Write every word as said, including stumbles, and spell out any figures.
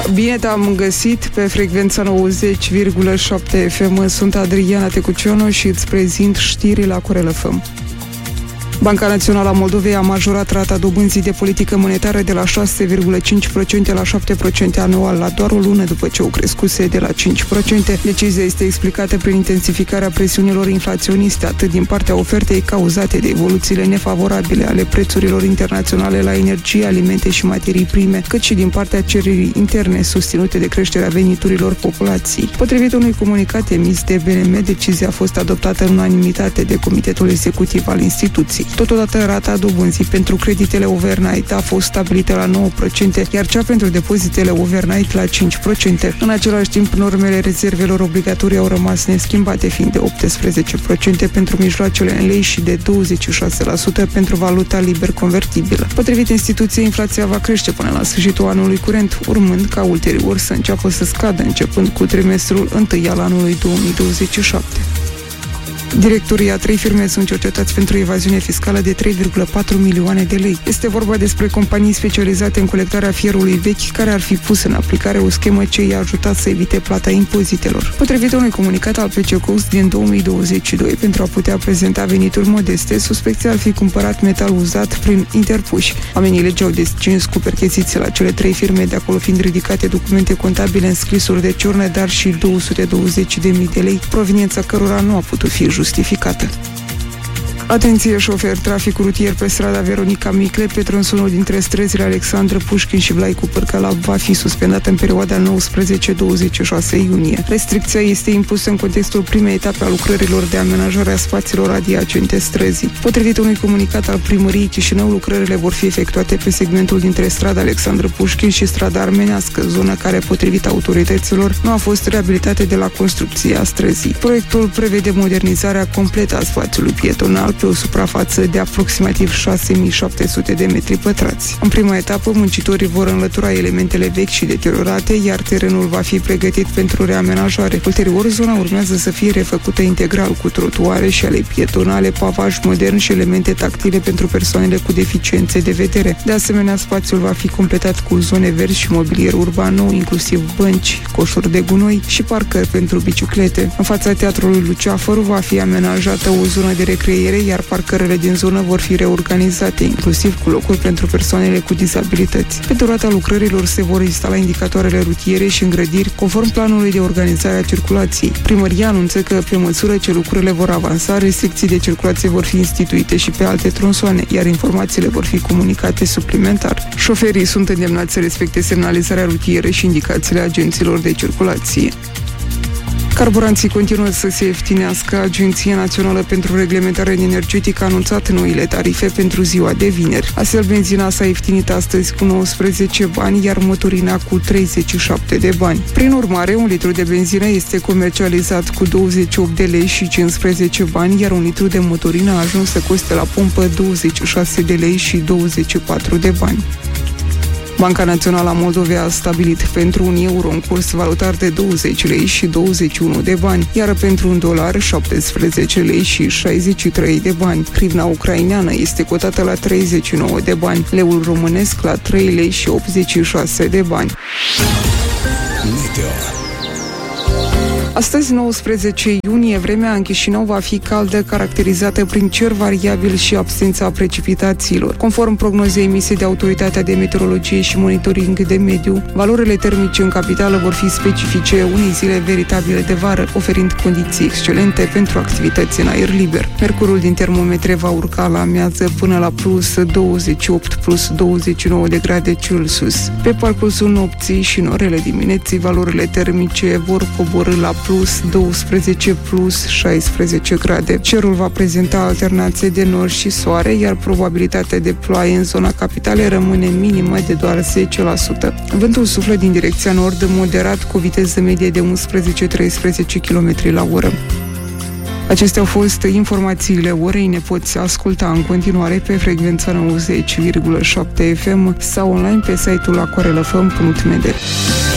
Bine te-am găsit pe frecvența nouăzeci virgulă șapte F M. Sunt Adriana Tecucionu și îți prezint știri la Corel F M. Banca Națională a Moldovei a majorat rata dobânzii de politică monetară de la șase virgulă cinci la sută la șapte la sută anual la doar o lună după ce o crescuse de la cinci la sută. Decizia este explicată prin intensificarea presiunilor inflaționiste, atât din partea ofertei cauzate de evoluțiile nefavorabile ale prețurilor internaționale la energie, alimente și materii prime, cât și din partea cererii interne susținute de creșterea veniturilor populației. Potrivit unui comunicat emis de B N M, decizia a fost adoptată în unanimitate de Comitetul Executiv al instituției. Totodată, rata dobânzii pentru creditele overnight a fost stabilită la nouă la sută, iar cea pentru depozitele overnight la cinci la sută. În același timp, normele rezervelor obligatorii au rămas neschimbate, fiind de optsprezece la sută pentru mijloacele în lei și de douăzeci și șase la sută pentru valuta liber convertibilă. Potrivit instituției, inflația va crește până la sfârșitul anului curent, urmând ca ulterior să înceapă să scadă începând cu trimestrul întâi al anului două mii douăzeci și șapte. Directorii a trei firme sunt cercetați pentru evaziune fiscală de trei virgulă patru milioane de lei. Este vorba despre companii specializate în colectarea fierului vechi, care ar fi pus în aplicare o schemă ce i-a ajutat să evite plata impozitelor. Potrivit unui comunicat al P C C O S din două mii douăzeci și doi, pentru a putea prezenta venituri modeste, suspecții ar fi cumpărat metal uzat prin interpuși. Oamenii legii au descins cu percheziții la cele trei firme, de acolo fiind ridicate documente contabile în scrisuri de ciornă, dar și două sute douăzeci de mii de lei, proveniența cărora nu a putut fi justificată. Atenție, șofer, traficul rutier pe strada Veronica Micle, pe tronsonul dintre străzile Alexandru Pușkin și Vlaicu Pârcăla, va fi suspendat în perioada nouăsprezece douăzeci și șase iunie. Restricția este impusă în contextul primei etape a lucrărilor de amenajare a spațiilor adiacente străzii. Potrivit unui comunicat al primăriei Chișinău, lucrările vor fi efectuate pe segmentul dintre strada Alexandru Pușkin și strada Armenească, zona care, potrivit autorităților, nu a fost reabilitată de la construcția străzii. Proiectul prevede modernizarea completă a spațiului pietonal pe o suprafață de aproximativ șase mii șapte sute de metri pătrați. În prima etapă, muncitorii vor înlătura elementele vechi și deteriorate, iar terenul va fi pregătit pentru reamenajare. Ulterior, zona urmează să fie refăcută integral cu trotuare și ale pietonale, pavaj modern și elemente tactile pentru persoanele cu deficiențe de vedere. De asemenea, spațiul va fi completat cu zone verzi și mobilier urban nou, inclusiv bănci, coșuri de gunoi și parcări pentru biciclete. În fața teatrului Luceafăru va fi amenajată o zonă de recreere, iar parcările din zonă vor fi reorganizate, inclusiv cu locuri pentru persoanele cu dizabilități. Pe durata lucrărilor se vor instala indicatoarele rutiere și îngrădiri conform planului de organizare a circulației. Primăria anunță că, pe măsură ce lucrurile vor avansa, restricții de circulație vor fi instituite și pe alte tronsoane, iar informațiile vor fi comunicate suplimentar. Șoferii sunt îndemnați să respecte semnalizarea rutieră și indicațiile agenților de circulație. Carburanții continuă să se ieftinească. Agenția Națională pentru Reglementare Energetică a anunțat noile tarife pentru ziua de vineri. Astfel, benzina s-a ieftinit astăzi cu nouăsprezece bani, iar motorina cu treizeci și șapte de bani. Prin urmare, un litru de benzină este comercializat cu douăzeci și opt de lei și cincisprezece bani, iar un litru de motorină a ajuns să coste la pompă douăzeci și șase de lei și douăzeci și patru de bani. Banca Națională a Moldovei a stabilit pentru un euro un curs valutar de douăzeci lei și douăzeci și unu de bani, iar pentru un dolar șaptesprezece lei și șaizeci și trei de bani. Hrivna ucraineană este cotată la treizeci și nouă de bani, leul românesc la trei lei și optzeci și șase de bani. Meteo. Astăzi, nouăsprezece iunie, vremea în Chișinău va fi caldă, caracterizată prin cer variabil și absența precipitațiilor. Conform prognozei emise de Autoritatea de Meteorologie și Monitoring de Mediu, valorile termice în capitală vor fi specifice unei zile veritabile de vară, oferind condiții excelente pentru activități în aer liber. Mercurul din termometre va urca la amiază până la plus douăzeci și opt plus douăzeci și nouă de grade Celsius. Pe parcursul nopții și în orele dimineții, valorile termice vor coborî la plus douăsprezece plus șaisprezece grade. Cerul va prezenta alternațe de nor și soare, iar probabilitatea de ploaie în zona capitalei rămâne minimă de doar zece la sută. Vântul suflă din direcția nord moderat cu viteză medie de unsprezece treisprezece kilometri la oră. Acestea au fost informațiile orei. Ne poți asculta în continuare pe frecvența nouăzeci virgulă șapte F M sau online pe site-ul aquarelfm punct m d.